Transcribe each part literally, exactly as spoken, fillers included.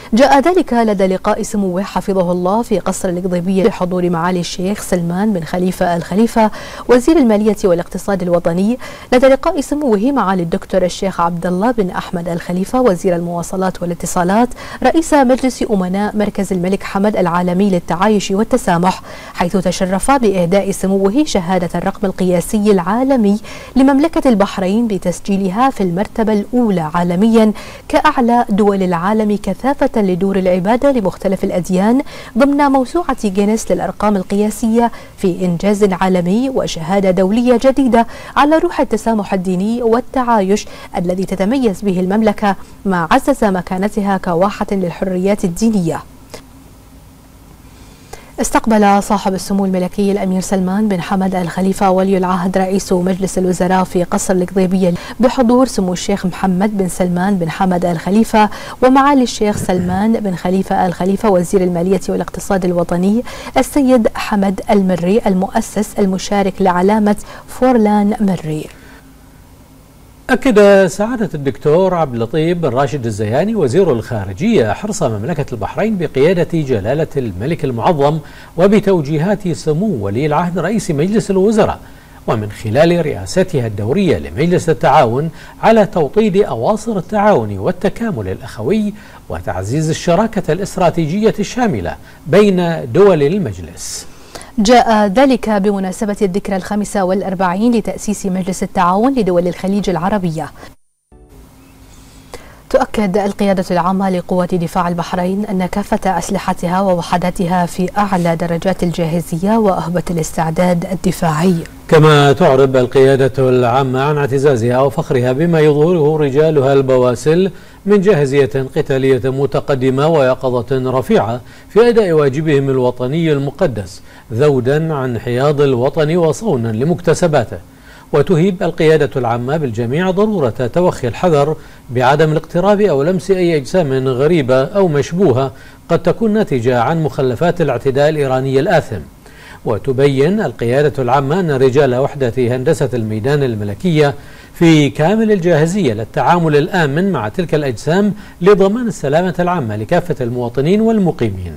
جاء ذلك لدى لقاء سموه حفظه الله في قصر القضيبية بحضور معالي الشيخ سلمان بن خليفة الخليفة وزير المالية والاقتصاد الوطني، لدى لقاء سموه معالي الدكتور الشيخ عبد الله بن أحمد الخليفة وزير المواصلات والاتصالات رئيس مجلس أمناء مركز الملك حمد العالمي للتعايش والتسامح، حيث تشرف بإهداء سموه شهادة الرقم القياسي العالمي لمملكة البحرين بتسجيلها في المرتبة الأولى عالميا كأعلى دول العالم كثافة لدور العبادة لمختلف الأديان ضمن موسوعة جينيس للأرقام القياسية في إنجاز عالمي وشهادة دولية جديدة على روح التسامح الديني والتعايش الذي تتميز به المملكة، ما عزز مكانتها كواحة للحريات الدينية. استقبل صاحب السمو الملكي الأمير سلمان بن حمد الخليفة ولي العهد رئيس مجلس الوزراء في قصر القضيبية بحضور سمو الشيخ محمد بن سلمان بن حمد الخليفة ومعالي الشيخ سلمان بن خليفة الخليفة وزير المالية والاقتصاد الوطني السيد حمد المري المؤسس المشارك لعلامة فورلان مري. أكد سعادة الدكتور عبد اللطيف بن راشد الزياني وزير الخارجية حرص مملكة البحرين بقيادة جلالة الملك المعظم وبتوجيهات سمو ولي العهد رئيس مجلس الوزراء ومن خلال رئاستها الدورية لمجلس التعاون على توطيد أواصر التعاون والتكامل الأخوي وتعزيز الشراكة الاستراتيجية الشاملة بين دول المجلس. جاء ذلك بمناسبة الذكرى الخامسة والأربعين لتأسيس مجلس التعاون لدول الخليج العربية. تؤكد القيادة العامة لقوات دفاع البحرين أن كافة أسلحتها ووحداتها في أعلى درجات الجاهزية وأهبة الاستعداد الدفاعي. كما تعرب القيادة العامة عن اعتزازها وفخرها بما يظهره رجالها البواسل من جاهزية قتالية متقدمة ويقظة رفيعة في أداء واجبهم الوطني المقدس ذودا عن حياض الوطن وصونا لمكتسباته. وتهيب القيادة العامة بالجميع ضرورة توخي الحذر بعدم الاقتراب أو لمس أي أجسام غريبة أو مشبوهة قد تكون ناتجة عن مخلفات الاعتداء الإيراني الآثم. وتبين القيادة العامة أن رجال وحدة هندسة الميدان الملكية في كامل الجاهزية للتعامل الآمن مع تلك الأجسام لضمان السلامة العامة لكافة المواطنين والمقيمين.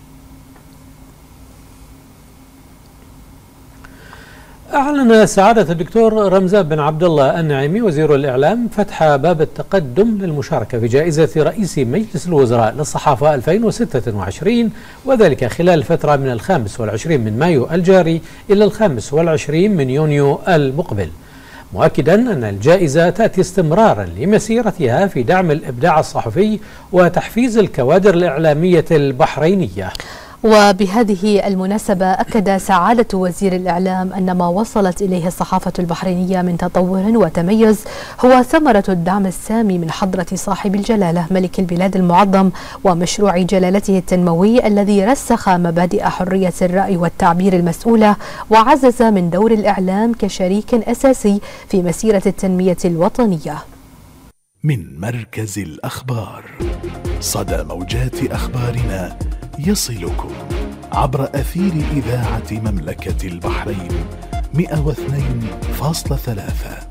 أعلن سعادة الدكتور رمزان بن عبد الله النعيمي وزير الإعلام فتح باب التقدم للمشاركة في جائزة رئيس مجلس الوزراء للصحافة ألفين وستة وعشرين، وذلك خلال الفترة من الخامس والعشرين من مايو الجاري إلى الخامس والعشرين من يونيو المقبل، مؤكدا أن الجائزة تأتي استمرارا لمسيرتها في دعم الإبداع الصحفي وتحفيز الكوادر الإعلامية البحرينية. وبهذه المناسبة أكد سعادة وزير الإعلام أن ما وصلت إليه الصحافة البحرينية من تطور وتميز هو ثمرة الدعم السامي من حضرة صاحب الجلالة ملك البلاد المعظم ومشروع جلالته التنموي الذي رسخ مبادئ حرية الرأي والتعبير المسؤولة وعزز من دور الإعلام كشريك أساسي في مسيرة التنمية الوطنية. من مركز الأخبار صدى موجات أخبارنا يصلكم عبر أثير إذاعة مملكة البحرين مئة واثنين فاصلة ثلاثة.